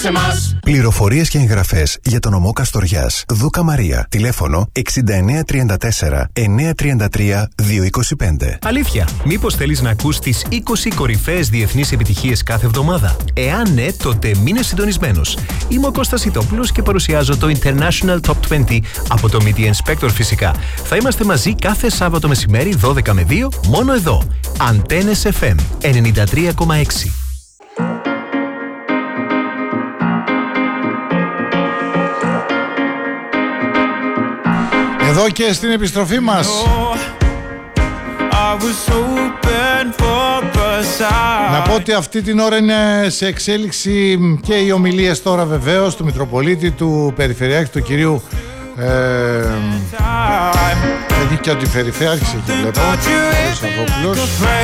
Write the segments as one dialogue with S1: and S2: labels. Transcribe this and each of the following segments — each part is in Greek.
S1: σε μας.
S2: Πληροφορίες και εγγραφές για τον νομό Καστοριάς. Δούκα Μαρία. Τηλέφωνο 6934 933 225.
S3: Αλήθεια, μήπως θέλεις να ακούς τις 20 κορυφαίες διεθνείς επιτυχίες κάθε εβδομάδα? Εάν ναι, τότε μείνε συντονισμένος. Είμαι ο Κώστας Ιτόπουλος και παρουσιάζω το International Top 20 από το Media Inspector φυσικά. Θα είμαστε μαζί κάθε Σάββατο μεσημέρι 12 με 2, μόνο εδώ. Αντένες FM 93,6.
S4: Εδώ και στην επιστροφή μας. Να πω ότι αυτή την ώρα είναι σε εξέλιξη και οι ομιλίες τώρα βεβαίως του Μητροπολίτη, του Περιφερειάρχη, του κυρίου και ο Περιφερειάρχης εκεί βλέπω, ο Σαββόπουλος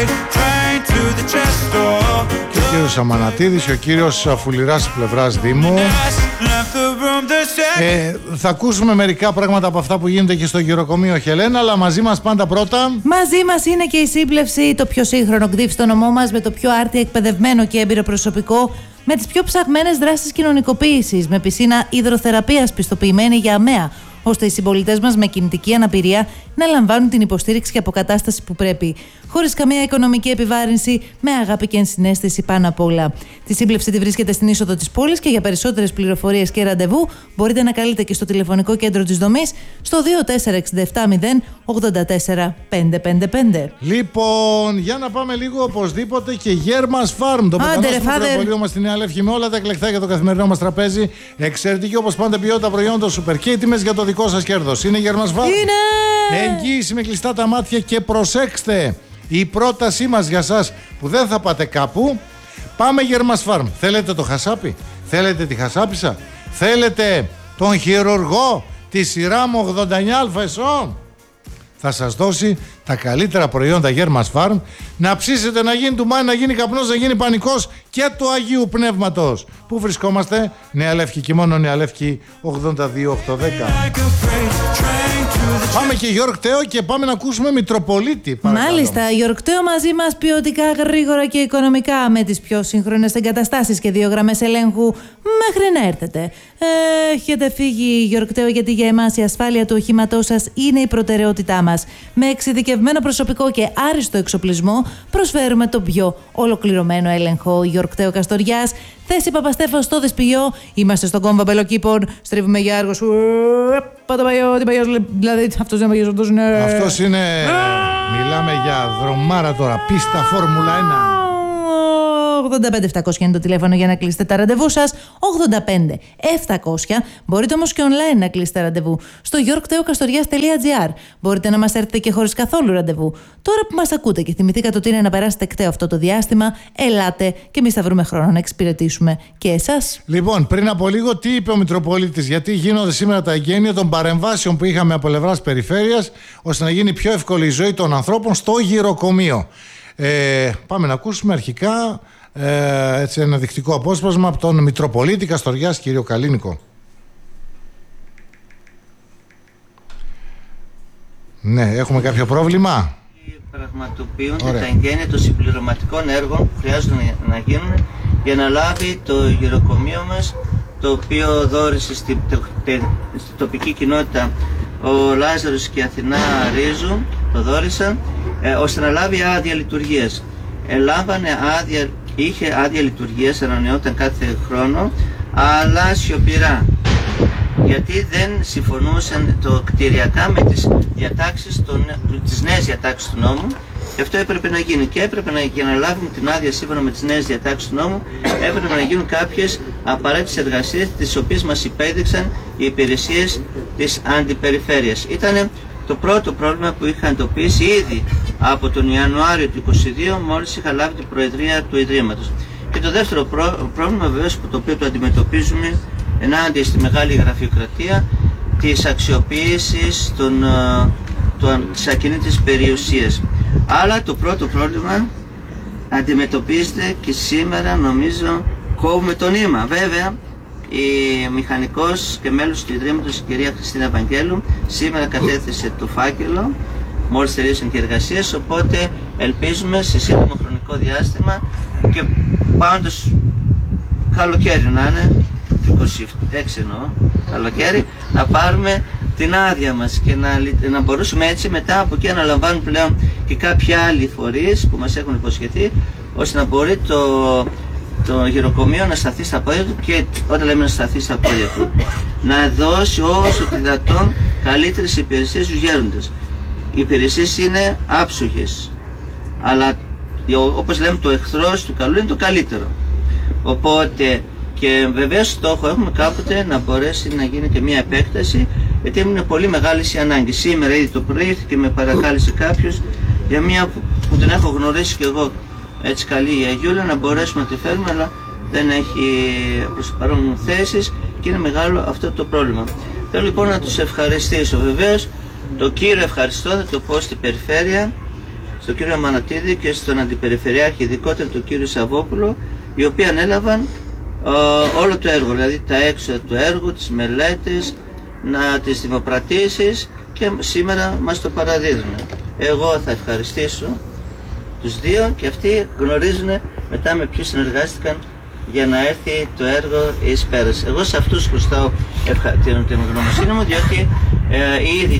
S4: και ο κύριος Αμανατίδης και ο κύριος Φουληράς πλευράς Δήμου. Θα ακούσουμε μερικά πράγματα από αυτά που γίνονται και στο γυροκομείο, Χελένα, αλλά μαζί μας πάντα πρώτα.
S5: Μαζί μας είναι και η σύμπλευση, το πιο σύγχρονο ΚΔΙΦ στο νομό μας, με το πιο άρτια εκπαιδευμένο και έμπειρο προσωπικό, με τις πιο ψαγμένες δράσεις κοινωνικοποίησης, με πισίνα υδροθεραπείας πιστοποιημένη για ΑΜΕΑ, ώστε οι συμπολίτες μας με κινητική αναπηρία να λαμβάνουν την υποστήριξη και αποκατάσταση που πρέπει, χωρίς καμία οικονομική επιβάρυνση, με αγάπη και ενσυναίσθηση πάνω απ' όλα. Τη σύμπλευση τη βρίσκεται στην είσοδο της πόλης και για περισσότερες πληροφορίες και ραντεβού μπορείτε να καλείτε και στο τηλεφωνικό κέντρο της δομής στο 2467 084 555.
S4: Λοιπόν, για να πάμε λίγο οπωσδήποτε και Γέρμας Φάρμ, το πρωτοβουλίο μας στη Νέα Λεύκη, με όλα τα εκλεκτά για το καθημερινό μας τραπέζι. Εξαιρετική όπως πάντα ποιότητα προϊόντων, σούπερ και τιμές για το δικό σας κέρδος. Είναι Γέρμας Φάρμ.
S5: Είναι!
S4: Εγγύηση με κλειστά τα μάτια και προσέξτε, η πρότασή μας για σας που δεν θα πάτε κάπου. Πάμε Γέρμας Φάρμ. Θέλετε το χασάπι? Θέλετε τη χασάπισσα? Θέλετε τον χειρουργό τη σειρά μου 89 εσών? Θα σας δώσει τα καλύτερα προϊόντα Γέρμας Φάρμ. Να ψήσετε, να γίνει τουμάνι, να γίνει καπνός, να γίνει πανικός και του Αγίου Πνεύματος. Πού βρισκόμαστε? Νέα Λεύκη και μόνο Νέα Λεύκη 82810. Πάμε και Γιορκτέο και πάμε να ακούσουμε Μητροπολίτη. Παρακαλώ.
S5: Μάλιστα, Γιορκτέο μαζί μας ποιοτικά, γρήγορα και οικονομικά, με τις πιο σύγχρονες εγκαταστάσεις και 2 γραμμές ελέγχου μέχρι να έρθετε. Έχετε φύγει Γιορκτέο, γιατί για εμάς η ασφάλεια του οχήματός σας είναι η προτεραιότητά μας. Με εξειδικευμένο προσωπικό και άριστο εξοπλισμό προσφέρουμε τον πιο ολοκληρωμένο έλεγχο. Γιορκτέο Καστοριάς, θέση Παπαστέφα στο Δεσποιό. Είμαστε στον κόμβο Μπελοκήπων. Στρίβουμε για Άργος. Δηλαδή αυτός είναι Παγιός, αυτός είναι...
S4: Αυτός είναι... Μιλάμε για δρομάρα τώρα. Πίστα Φόρμουλα 1.
S5: 85-700 είναι το τηλέφωνο για να κλείσετε τα ραντεβού σας. 85-700. Μπορείτε όμως και online να κλείσετε ραντεβού στο yorkteokastorias.gr. Μπορείτε να μας έρθετε και χωρίς καθόλου ραντεβού. Τώρα που μας ακούτε και θυμηθήκατε ότι είναι να περάσετε κταίο αυτό το διάστημα, ελάτε και εμείς θα βρούμε χρόνο να εξυπηρετήσουμε και εσάς.
S4: Λοιπόν, πριν από λίγο, τι είπε ο Μητροπολίτης? Γιατί γίνονται σήμερα τα εγγένεια των παρεμβάσεων που είχαμε από πλευράς περιφέρειας, ώστε να γίνει πιο εύκολη η ζωή των ανθρώπων στο γυροκομείο. Πάμε να ακούσουμε αρχικά έτσι ένα δεικτικό απόσπασμα από τον Μητροπολίτη Καστοριάς, κύριο Καλίνικο. Ναι, έχουμε κάποιο πρόβλημα?
S6: Πραγματοποιούνται τα εγγένεια των συμπληρωματικών έργων που χρειάζονται να γίνουν για να λάβει το γυροκομείο μας, το οποίο δόρισε στην τοπική κοινότητα ο Λάζαρος και η Αθηνά Ρίζου, το δόρισαν, ώστε να λάβει άδεια λειτουργίας. Είχε άδεια λειτουργίας, ανανεώταν κάθε χρόνο, αλλά σιωπηρά, γιατί δεν συμφωνούσαν το κτηριακά με τις νέες διατάξεις του νόμου, και αυτό έπρεπε να γίνει. Και έπρεπε για να λάβουν την άδεια σύμφωνα με τις νέες διατάξεις του νόμου, έπρεπε να γίνουν κάποιες απαραίτητες εργασίες, τις οποίες μας υπέδειξαν οι υπηρεσίες της αντιπεριφέρειας. Ήταν το πρώτο πρόβλημα που είχα εντοπίσει ήδη από τον Ιανουάριο του 2022, μόλις είχα λάβει την προεδρία του Ιδρύματος. Και το δεύτερο πρόβλημα, βεβαίως, το οποίο το αντιμετωπίζουμε ενάντια στη μεγάλη γραφειοκρατία, της αξιοποίησης της ακινήτης περιουσίας. Αλλά το πρώτο πρόβλημα αντιμετωπίζεται και σήμερα, νομίζω, κόβουμε το νήμα. Βέβαια, η μηχανικός και μέλος του Ιδρύματος, η κυρία Χριστίνα Ευαγγέλου, σήμερα κατέθεσε το φάκελο, μόλις τελείωσαν και εργασίες, οπότε ελπίζουμε σε σύντομο χρονικό διάστημα, και πάντως καλοκαίρι να είναι, 26 εννοώ, καλοκαίρι, να πάρουμε την άδεια μας και να μπορούσουμε έτσι μετά από εκεί να λαμβάνουν πλέον και κάποιοι άλλοι φορείς που μας έχουν υποσχεθεί, ώστε να μπορεί το γεροκομείο να σταθεί στα πόδια του, και όταν λέμε να σταθεί στα πόδια του, να δώσει όσο το δυνατόν καλύτερες υπηρεσίες στους γέροντες. Οι υπηρεσίες είναι άψογες, αλλά όπως λέμε το εχθρός του καλού είναι το καλύτερο. Οπότε, και βεβαίως στόχο έχουμε κάποτε να μπορέσει να γίνει και μια επέκταση, γιατί είναι πολύ μεγάλη η ανάγκη. Σήμερα ήδη το πρωί ήρθε και με παρακάλεσε κάποιος για μια που την έχω γνωρίσει και εγώ έτσι καλή η Αγιούλα, να μπορέσουμε να τη φέρουμε, αλλά δεν έχει προς το παρόν θέσεις και είναι μεγάλο αυτό το πρόβλημα. Θέλω λοιπόν να τους ευχαριστήσω. Βεβαίως το κύριο ευχαριστώ θα το πω στην περιφέρεια, στον κύριο Μανατίδη και στον αντιπεριφερειάρχη, ειδικότερα τον κύριο Σαββόπουλο, οι οποίοι ανέλαβαν όλο το έργο, δηλαδή τα έξοδα του έργου, τις μελέτες, τις δημοπρατήσεις, και σήμερα μας το παραδίδουν. Εγώ θα ευχαριστήσω τους δύο και αυτοί γνωρίζουν μετά με ποιους συνεργάστηκαν για να έρθει το έργο εις πέρας. Εγώ σε αυτούς χρωστάω την γνωμοσύνη μου, διότι ήδη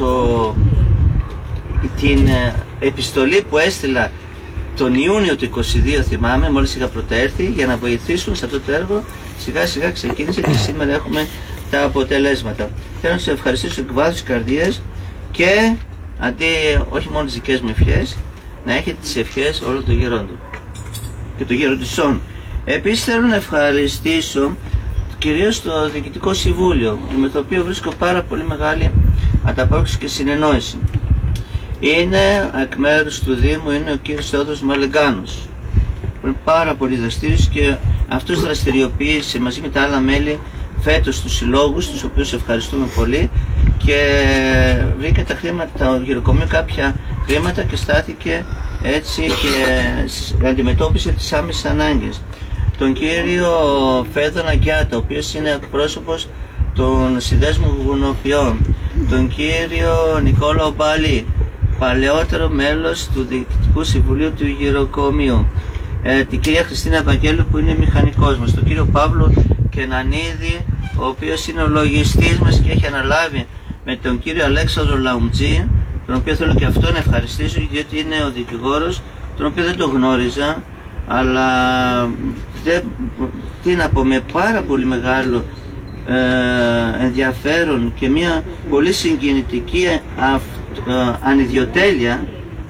S6: την επιστολή που έστειλα τον Ιούνιο του 22, θυμάμαι, μόλις είχα πρωταέρθει, για να βοηθήσουν σε αυτό το έργο, σιγά σιγά ξεκίνησε και σήμερα έχουμε τα αποτελέσματα. Θέλω να σας ευχαριστήσω εκ βάθους καρδίας και αντί όχι μόνο τις δικές μου ευχές, να έχετε τις ευχές όλων των γερόντων και των γεροντισσών. Επίσης θέλω να ευχαριστήσω κυρίως το Διοικητικό Συμβούλιο, με το οποίο βρίσκω πάρα πολύ μεγάλη ανταπόκριση και συνεννόηση. Είναι εκ μέρους του Δήμου, είναι ο κύριος Θεόδωρος Μαλεγκάνος, που είναι πάρα πολύ δραστήριος και αυτός δραστηριοποίησε μαζί με τα άλλα μέλη φέτος τους συλλόγους, τους οποίους ευχαριστούμε πολύ, και βρήκε τα χρήματα, το γεροκομείο κάποια χρήματα και στάθηκε έτσι και αντιμετώπισε τις άμεσες ανάγκες. Τον κύριο Φέδωνα Γκιάτα, ο οποίος είναι εκπρόσωπος των συνδέσμων γουνοποιών, τον κύριο Νικόλα Ομπαλή, παλαιότερο μέλος του Διοικητικού Συμβουλίου του Γεροκομείου, την κυρία Χριστίνα Ευαγγέλου που είναι μηχανικός μας, τον κύριο Παύλο Κενανίδη, ο οποίος είναι ο λογιστής μας και έχει αναλάβει με τον κύριο Αλέξανδρο Λαουμτζή, τον οποίο θέλω και αυτό να ευχαριστήσω, διότι είναι ο δικηγόρος, τον οποίο δεν το γνώριζα, αλλά τι να πω, με πάρα πολύ μεγάλο ενδιαφέρον και μια πολύ συγκινητική ανιδιοτέλεια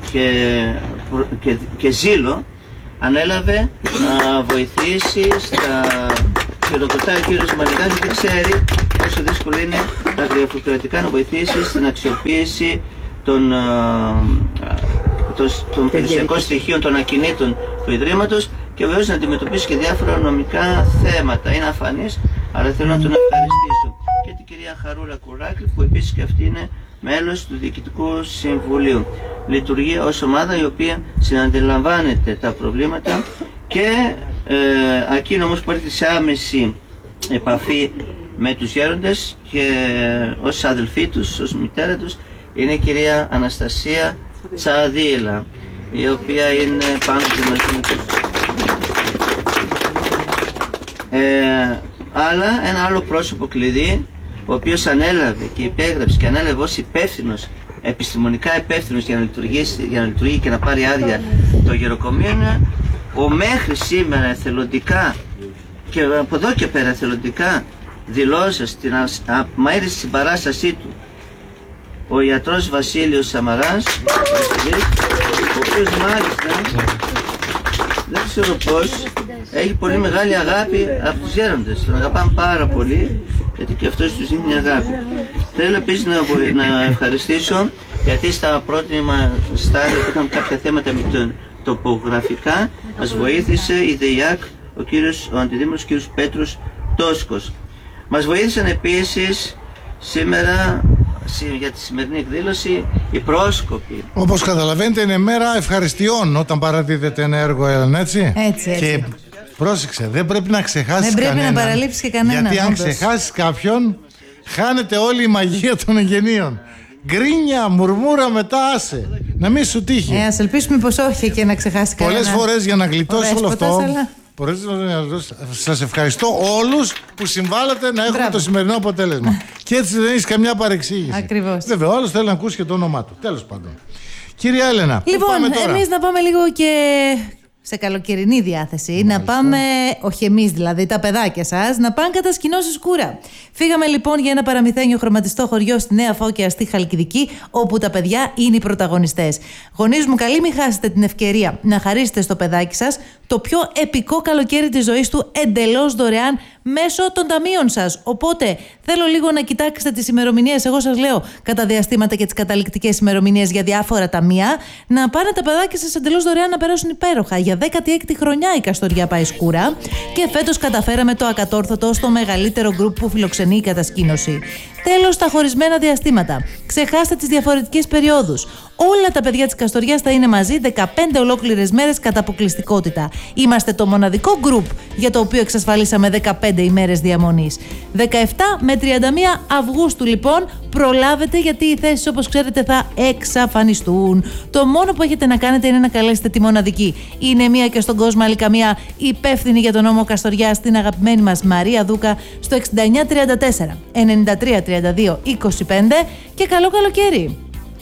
S6: και ζήλο ανέλαβε να βοηθήσει στα χειροκροτάει ο κύριος Μαλεγκάνος, γιατί ξέρει πόσο δύσκολο είναι τα γραφειοκρατικά, να βοηθήσει στην αξιοποίηση των περιουσιακών στοιχείων των ακινήτων του Ιδρύματος και βεβαίως να αντιμετωπίσει και διάφορα νομικά θέματα. Είναι αφανής, αλλά θέλω να τον ευχαριστήσω. Και την κυρία Χαρούλα Κουράκη, που επίσης και αυτή είναι μέλος του Διοικητικού Συμβουλίου. Λειτουργεί ως ομάδα η οποία συναντιλαμβάνεται τα προβλήματα και εκείνο όμως που έρχεται σε άμεση επαφή με τους γέροντες και ως αδελφοί τους, ως μητέρα τους, είναι η κυρία Αναστασία Τσαδίλα, η οποία είναι πάνω στη μαζί. Αλλά ένα άλλο πρόσωπο κλειδί, ο οποίος ανέλαβε και υπέγραψε και ανέλαβε ως υπεύθυνος, επιστημονικά υπεύθυνος για να λειτουργεί και να πάρει άδεια το γεροκομείο, είναι ο μέχρι σήμερα εθελοντικά και από εδώ και πέρα εθελοντικά δηλώσας την μαΐρηση στην παράστασή του ο ιατρός Βασίλειος Σαμαράς, ο οποίος μάλιστα δεν ξέρω πως έχει πολύ μεγάλη αγάπη από τους γέροντες, τον αγαπάνε πάρα πολύ γιατί και αυτός τους δίνει αγάπη. Θέλω επίσης να ευχαριστήσω γιατί στα πρώτημα στάδια που είχαμε κάποια θέματα με τον τοπογραφικά μας βοήθησε η ΔΕΙΑΚ, ο αντιδήμαρχος κ. Πέτρος Τόσκος. Μας βοήθησαν επίσης σήμερα για τη σημερινή εκδήλωση οι πρόσκοποι.
S4: Όπως καταλαβαίνετε είναι μέρα ευχαριστειών όταν παραδίδεται ένα έργο, έτσι.
S5: Έτσι.
S4: Και πρόσεξε, δεν πρέπει να ξεχάσεις
S5: κανέναν.
S4: Δεν πρέπει
S5: να παραλείψεις και κανέναν.
S4: Γιατί αν ξεχάσεις κάποιον, χάνεται όλη η μαγεία των εγγενείων. Γκρίνια, μουρμούρα, μετά άσε. Να μην σου τύχει.
S5: Ας ελπίσουμε πως όχι και να ξεχάσει κανέναν.
S4: Πολλές φορές για να γλιτώσει όλο αυτό, Σας ευχαριστώ όλους που συμβάλλατε να έχουμε το σημερινό αποτέλεσμα. Και έτσι δεν έχεις καμιά παρεξήγηση.
S5: Ακριβώς.
S4: Βέβαια, όλος θέλει να ακούσει και το όνομά του. Τέλος πάντων. Κυρία Έλενα,
S5: λοιπόν, εμείς να πάμε λίγο και σε καλοκαιρινή διάθεση. Μάλιστα. Να πάμε, όχι εμείς δηλαδή, τα παιδάκια σας, να πάνε κατά σκηνώσεις κούρα. Φύγαμε λοιπόν για ένα παραμυθένιο χρωματιστό χωριό στη Νέα Φώκια στη Χαλκιδική, όπου τα παιδιά είναι οι πρωταγωνιστές. Γονείς μου, καλή μην χάσετε την ευκαιρία να χαρίσετε στο παιδάκι σας το πιο επικό καλοκαίρι της ζωής του εντελώς δωρεάν μέσω των ταμείων σας. Οπότε θέλω λίγο να κοιτάξετε τις ημερομηνίες. Εγώ σας λέω κατά διαστήματα και τις καταληκτικές ημερομηνίες για διάφορα ταμεία. Να πάνε τα παιδάκια σας εντελώς δωρεάν να περάσουν υπέροχα. Για 16η χρονιά η Καστοριά πάει σκούρα. Και φέτος καταφέραμε το ακατόρθωτο στο μεγαλύτερο γκρουπ που φιλοξενεί η κατασκήνωση. Τέλος, τα χωρισμένα διαστήματα. Ξεχάστε τις διαφορετικές περιόδους. Όλα τα παιδιά της Καστοριάς θα είναι μαζί 15 ολόκληρες μέρες κατά αποκλειστικότητα. Είμαστε το μοναδικό γκρουπ για το οποίο εξασφαλίσαμε 15 ημέρες διαμονής. 17 με 31 Αυγούστου λοιπόν προλάβετε, γιατί οι θέσεις όπως ξέρετε θα εξαφανιστούν. Το μόνο που έχετε να κάνετε είναι να καλέσετε τη μοναδική. Είναι μία και στον κόσμο άλλη καμία υπεύθυνη για τον νόμο Καστοριάς, την αγαπημένη μας Μαρία Δούκα, στο 6934 9332 25 και καλό καλοκαίρι.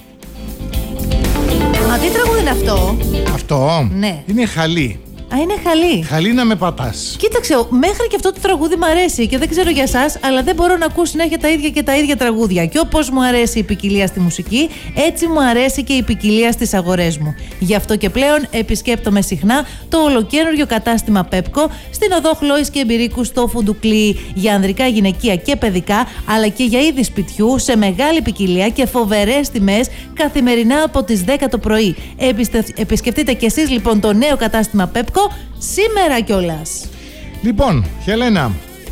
S5: Μα τι τραγούδι είναι αυτό?
S4: Αυτό
S5: ναι.
S4: Είναι Χαλή.
S5: Α, είναι Χαλή.
S4: Χαλή να με πατάς.
S5: Κοίταξε, μέχρι και αυτό το τραγούδι μου αρέσει και δεν ξέρω για εσάς, αλλά δεν μπορώ να ακούω συνέχεια τα ίδια και τα ίδια τραγούδια. Και όπως μου αρέσει η ποικιλία στη μουσική, έτσι μου αρέσει και η ποικιλία στις αγορές μου. Γι' αυτό και πλέον επισκέπτομαι συχνά το ολοκαίνουργιο κατάστημα Πέπκο στην οδό Χλώης και Εμπειρίκου στο Φουντουκλή. Για ανδρικά, γυναικεία και παιδικά, αλλά και για είδη σπιτιού σε μεγάλη ποικιλία και φοβερές τιμές καθημερινά από τις 10 το πρωί. Επισκεφτείτε κι εσείς λοιπόν το νέο κατάστημα Πέπκο σήμερα κιόλας.
S4: Λοιπόν, Χελένα,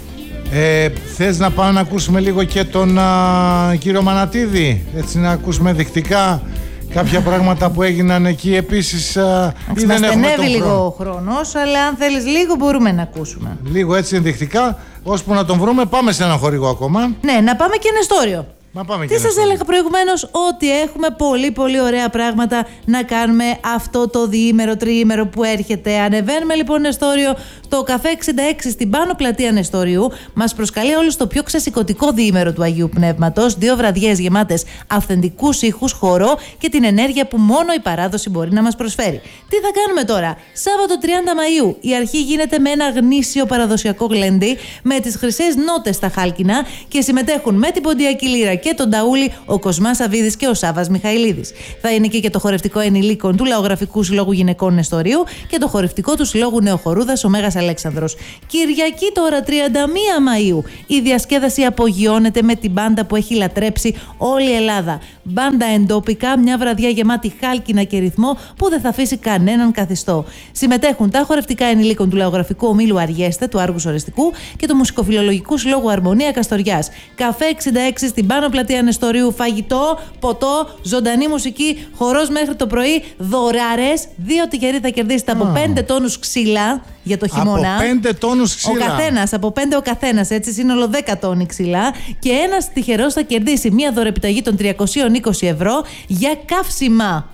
S4: θες να πάμε να ακούσουμε λίγο και τον κύριο Μανατίδη? Έτσι να ακούσουμε δεικτικά κάποια πράγματα που έγιναν εκεί επίσης.
S5: Μας στενεύει λίγο ο χρόνος, αλλά αν θέλεις λίγο μπορούμε να ακούσουμε.
S4: Λίγο έτσι ενδεικτικά, ώσπου να τον βρούμε. Πάμε σε ένα χορηγό ακόμα.
S5: Ναι, να πάμε και Νεστόριο. Τι σας έλεγα προηγουμένως? Ότι έχουμε πολύ ωραία πράγματα να κάνουμε αυτό το διήμερο, τριήμερο που έρχεται. Ανεβαίνουμε λοιπόν Νεστόριο, το καφέ 66 στην πάνω πλατεία Νεστόριου. Μας προσκαλεί όλους στο πιο ξεσηκωτικό διήμερο του Αγίου Πνεύματος. 2 βραδιές γεμάτες αυθεντικούς ήχους, χορό και την ενέργεια που μόνο η παράδοση μπορεί να μας προσφέρει. Τι θα κάνουμε τώρα? Σάββατο 30 Μαΐου η αρχή γίνεται με ένα γνήσιο παραδοσιακό γλέντι με τις χρυσές νότες στα χάλκινα και συμμετέχουν με την ποντιακή λύρα και τον ταούλι ο Κοσμάς Σαββίδης και ο Σάββας Μιχαηλίδης. Θα είναι και το χορευτικό ενηλίκων του Λαογραφικού Συλλόγου Γυναικών Νεστορίου και το χορευτικό του Συλλόγου Νεοχορούδας ο Μέγας Αλέξανδρος. Κυριακή τώρα 31 Μαΐου η διασκέδαση απογειώνεται με την μπάντα που έχει λατρέψει όλη η Ελλάδα. Μπάντα εντόπικα, μια βραδιά γεμάτη χάλκινα και ρυθμό που δεν θα αφήσει κανέναν καθιστό. Συμμετέχουν τα χορευτικά ενηλίκων του Λαογραφικού Ομίλου Αριέστε, του Άργους Ορεστικού και του Μουσικοφιλολογικού Συλλόγου Αρμονία Καστοριάς. Καφέ 66 στην πάνω πλατεία Νεστορίου, φαγητό, ποτό, ζωντανή μουσική, χορός μέχρι το πρωί, δωράρες. 2 τυχεροί θα κερδίσετε από 5 τόνους ξύλα για το χειμώνα.
S4: Από 5 τόνους ξύλα.
S5: Ο καθένας, από 5 ο καθένας, έτσι, σύνολο 10 τόνοι ξύλα. Και ένας τυχερός θα κερδίσει μια δωρεπιταγή των 320 ευρώ για καύσιμα.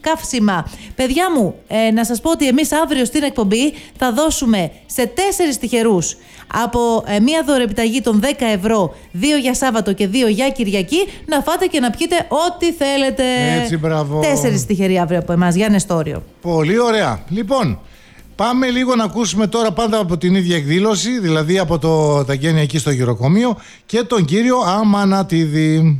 S5: Παιδιά μου, να σας πω ότι εμείς αύριο στην εκπομπή θα δώσουμε σε 4 τυχερούς από μια δωρεπιταγή των 10 ευρώ, 2 για Σάββατο και 2 για Κυριακή, να φάτε και να πιείτε ό,τι θέλετε.
S4: Έτσι, μπράβο.
S5: 4 τυχεροί αύριο από εμάς για Νεστόριο.
S4: Πολύ ωραία. Λοιπόν, πάμε λίγο να ακούσουμε τώρα πάντα από την ίδια εκδήλωση, δηλαδή από τα γένεια εκεί στο γυροκομείο, και τον κύριο Αμανατίδη.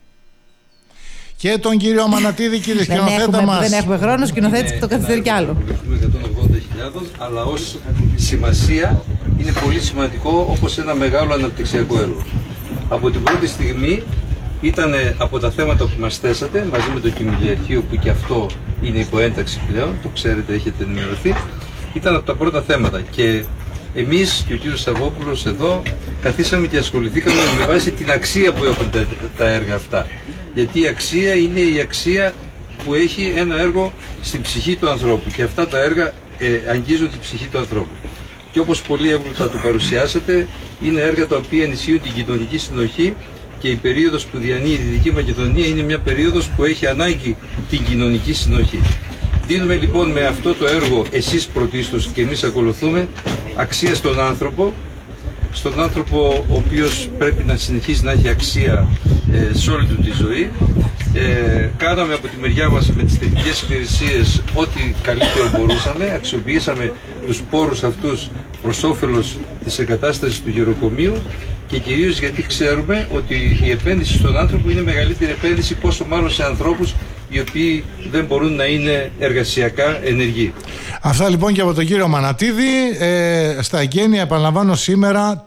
S4: Και τον κύριο Αμανατίδη, κύριε σκηνοθέτα μας.
S5: Δεν έχουμε χρόνο, σκηνοθέτης που το καθυστερεί κι άλλο.
S1: 180.000, αλλά ως σημασία είναι πολύ σημαντικό όπως ένα μεγάλο αναπτυξιακό έργο. Από την πρώτη στιγμή ήταν από τα θέματα που μας θέσατε, μαζί με το κημηλιαρχείο που και αυτό είναι υποένταξη πλέον, το ξέρετε, έχετε ενημερωθεί, ήταν από τα πρώτα θέματα. Και εμείς και ο κύριος Σαββόπουλος εδώ καθίσαμε και ασχοληθήκαμε με βάση την αξία που έχουν τα έργα αυτά. Γιατί η αξία είναι η αξία που έχει ένα έργο στην ψυχή του ανθρώπου και αυτά τα έργα αγγίζουν την ψυχή του ανθρώπου. Και όπως πολύ εύγλωτα το παρουσιάσατε, είναι έργα τα οποία ενισχύουν την κοινωνική συνοχή και η περίοδος που διανύει η Δυτική Μακεδονία είναι μια περίοδος που έχει ανάγκη την κοινωνική συνοχή. Δίνουμε λοιπόν με αυτό το έργο, εσείς πρωτίστως και εμείς ακολουθούμε, αξία στον άνθρωπο, ο οποίος πρέπει να συνεχίσει να έχει αξία σε όλη του τη ζωή. Κάναμε από τη μεριά μας με τις τεχνικές υπηρεσίες ό,τι καλύτερο μπορούσαμε, αξιοποιήσαμε τους πόρους αυτούς προς όφελος της εγκατάστασης του γεροκομείου και κυρίως γιατί ξέρουμε ότι η επένδυση στον άνθρωπο είναι μεγαλύτερη επένδυση, πόσο μάλλον σε ανθρώπους οι οποίοι δεν μπορούν να είναι εργασιακά ενεργοί. Αυτά
S4: λοιπόν και από τον κύριο Μανατίδη στα εγγένεια, επαναλαμβάνω, σήμερα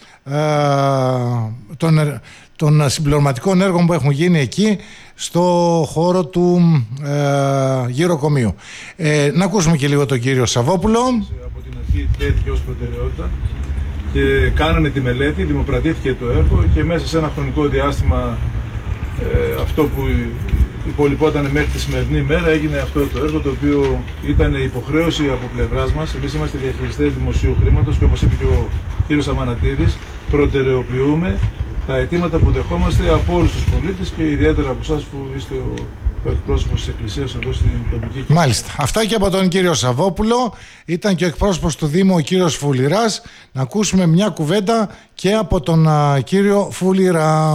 S4: των συμπληρωματικών έργων που έχουν γίνει εκεί στο χώρο του γεροκομείου. Να ακούσουμε και λίγο τον κύριο Σαββόπουλο.
S7: Από την αρχή τέθηκε ως προτεραιότητα και κάναμε τη μελέτη, δημοπρατήθηκε το έργο και μέσα σε ένα χρονικό διάστημα αυτό που υπολοιπόταν μέχρι τη σημερινή μέρα έγινε αυτό το έργο, το οποίο ήταν υποχρέωση από πλευράς μας. Εμείς είμαστε διαχειριστές δημοσίου χρήματος και όπως είπε και ο κ. Αμανατίδης, προτεραιοποιούμε τα αιτήματα που δεχόμαστε από όλους τους πολίτες και ιδιαίτερα από εσάς που είστε ο εκπρόσωπος της Εκκλησίας εδώ στην τοπική κοινωνία.
S4: Μάλιστα. Αυτά και από τον κύριο Σαββόπουλο. Ήταν και ο εκπρόσωπος του Δήμου, ο κύριος Φουλιράς. Να ακούσουμε μια κουβέντα και από τον κύριο Φουλιρά.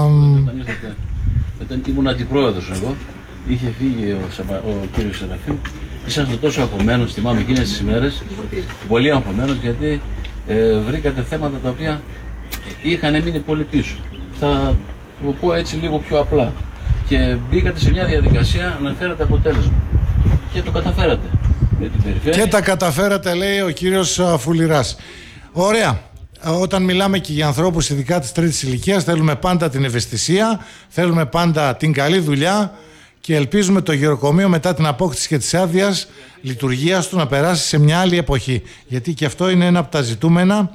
S8: Όταν ήμουν αντιπρόεδρος εγώ, είχε φύγει ο κύριος Σεραφείμ. Ήσασταν τόσο αγχωμένος, θυμάμαι εκείνες τις ημέρες, πολύ αγχωμένος, γιατί βρήκατε θέματα τα οποία είχαν μείνει πολύ πίσω. Θα το πω έτσι λίγο πιο απλά. Και μπήκατε σε μια διαδικασία να φέρετε αποτέλεσμα. Και το καταφέρατε. Με την περιφέρεια.
S4: Και τα καταφέρατε, λέει ο κύριος Φουλιράς. Ωραία. Όταν μιλάμε και για ανθρώπους ειδικά της τρίτης ηλικίας, θέλουμε πάντα την ευαισθησία, θέλουμε πάντα την καλή δουλειά και ελπίζουμε το γεροκομείο μετά την απόκτηση και της άδειας λειτουργίας του να περάσει σε μια άλλη εποχή. Γιατί και αυτό είναι ένα από τα ζητούμενα.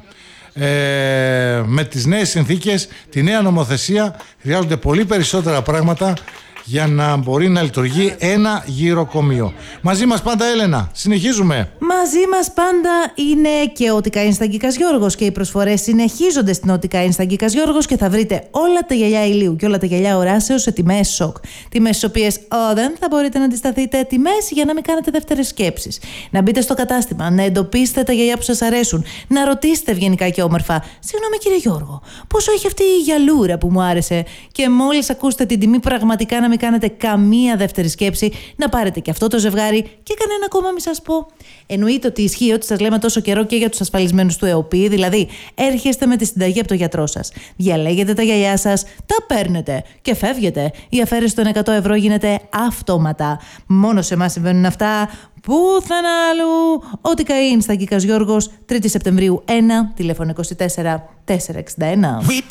S4: Με τις νέες συνθήκες, τη νέα νομοθεσία, χρειάζονται πολύ περισσότερα πράγματα για να μπορεί να λειτουργεί ένα γεροκομείο. Μαζί μας πάντα Έλενα, συνεχίζουμε.
S5: Μαζί μας πάντα είναι και ο Τικαΐν Σταγκίκας Γιώργος και οι προσφορές συνεχίζονται στην Τικαΐν Σταγκίκας Γιώργος και θα βρείτε όλα τα γυαλιά ηλίου και όλα τα γυαλιά οράσεως σε τιμές σοκ. Τιμές στις οποίες δεν θα μπορείτε να αντισταθείτε, τιμές για να μην κάνετε δεύτερες σκέψεις. Να μπείτε στο κατάστημα, να εντοπίσετε τα γυαλιά που σας αρέσουν, να ρωτήσετε ευγενικά και όμορφα: συγγνώμη κύριε Γιώργο, πόσο έχει αυτή η γυαλούρα που μου άρεσε? Και μόλις ακούσετε την τιμή, πραγματικά να μην κάνετε καμία δεύτερη σκέψη, να πάρετε και αυτό το ζευγάρι και κανένα ακόμα μη σας πω. Εννοείται ότι ισχύει ότι σας λέμε τόσο καιρό και για τους ασφαλισμένους του ΕΟΠΗ, δηλαδή έρχεστε με τη συνταγή από το γιατρό σας, διαλέγετε τα γυαλιά σας, τα παίρνετε και φεύγετε. Η αφαίρεση των 100 ευρώ γίνεται αυτόματα. Μόνο σε εμάς συμβαίνουν αυτά. Πουθενά αλλού. Ο Τικαΐν Σταγκίκας Γιώργος, 3η Σεπτεμβρίου 1, τηλέφωνο 24 461.